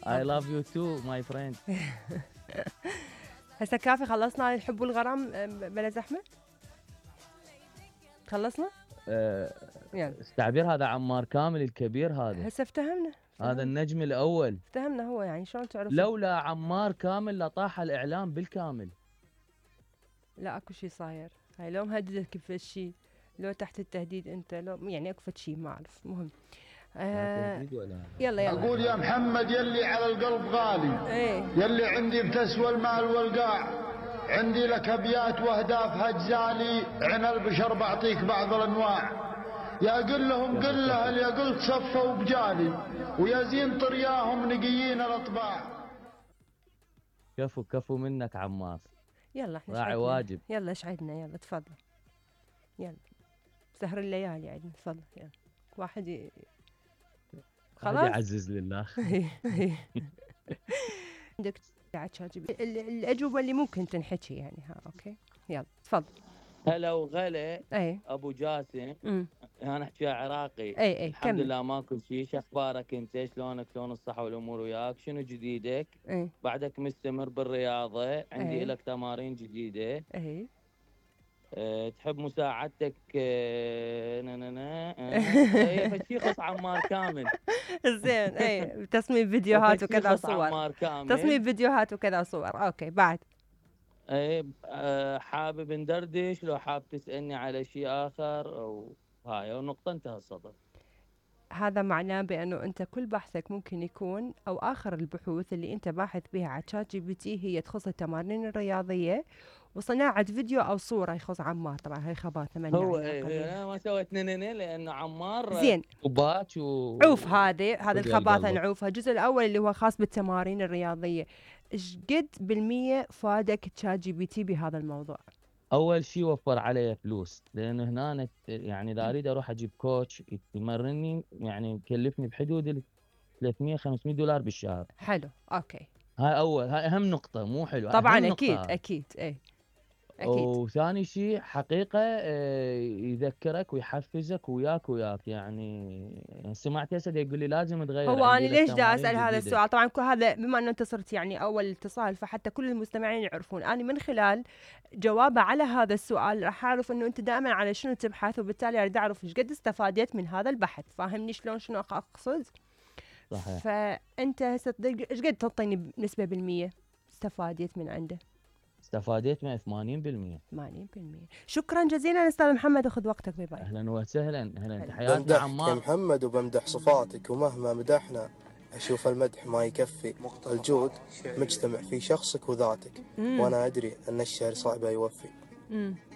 I love you too my friend. هسه كافي، خلصنا الحب والغرام بلا زحمة. خلصنا؟ يلا. التعبير هذا عمار كامل الكبير هذا. هسه افتهمنا. هذا النجم الأول. افتهمنا هو، يعني شلون تعرف؟ لولا عمار كامل لطاح الإعلام بالكامل. لا اكو شيء صاير، هاي لو مهددك بشيء، لو تحت التهديد انت، لو يعني اكو شيء ما اعرف. مهم. يلا اقول يا محمد يلي على القلب غالي، يلي عندي بتسوى المال والقاع، عندي لك ابيات واهداف هجزالي، عن البشر بعطيك بعض الانواع. يا قل لهم قل له اللي قلت صفوا بجالي، ويا زين طرياهم نقيين الاطباع. كفو منك عمار. يلا احنا راعي واجب. يلا اشعدنا، يلا تفضل. يلا سهر الليالي عندنا، تفضل. يلا واحد خلاص يعزز لله. عندك الأجوبة اللي ممكن تنحكي يعني. ها اوكي يلا تفضل. هلا وغلا. ابو جاسم. انا احكي عراقي. الحمد لله ماكو شيء. شو اخبارك انت؟ شلونك؟ شلون الصحه والامور وياك؟ شنو جديدك؟ بعدك مستمر بالرياضه؟ عندي لك تمارين جديده. تحب مساعدتك؟ فشيخص عمار كامل. زين. تصميم فيديوهات وكذا صور. تصميم فيديوهات وكذا صور. اوكي بعد. حابب ندردش؟ لو حاب تسألني على شيء آخر أو هاي ونقطة انتهى الصدر. هذا معناه بأنه أنت كل بحثك ممكن يكون، أو آخر البحوث اللي أنت باحث بها على شات جي بي تي، هي تخص التمارين الرياضية وصناعة فيديو أو صورة يخص عمار. طبعا هاي خباثة من هو أنا ما سويت لأنه عمار زين وباك عوف. هذا الخباثة نعوفها. الجزء الأول اللي هو خاص بالتمارين الرياضية، إيش قد بالمية فادك شات جي بي تي بهذا الموضوع؟ اول شيء وفر علي فلوس، لان هنا يعني اذا اريد اروح اجيب كوتش يمرني يعني يكلفني بحدود ال 300 500 دولار بالشهر. حلو اوكي. هاي اهم نقطة، مو حلو طبعا أهم اكيد نقطة. اكيد اكيد. وثاني شيء حقيقة يذكرك ويحفزك وياك يعني سمعت هسه يقول لي لازم تغير. هو انا ليش دا اسال هذا السؤال؟ طبعا كل هذا بما انه انت صرت يعني اول اتصال، فحتى كل المستمعين يعرفون انا من خلال جوابه على هذا السؤال راح اعرف انه انت دائما على شنو تبحث، وبالتالي اريد اعرف ايش قد استفادت من هذا البحث. فاهمني شلون شنو اقصد؟ صحيح. فانت هسه ايش قد تعطيني نسبة بالمية استفادت من عنده؟ استفادت من 80%. 80%. شكرا جزيلا استاذ محمد، اخذ وقتك. باي باي. اهلا وسهلا. تحياتنا عمار. يا محمد وبمدح صفاتك، ومهما مدحنا اشوف المدح ما يكفي. الجود مجتمع في شخصك وذاتك، وانا ادري ان الشعر صعب يوفي.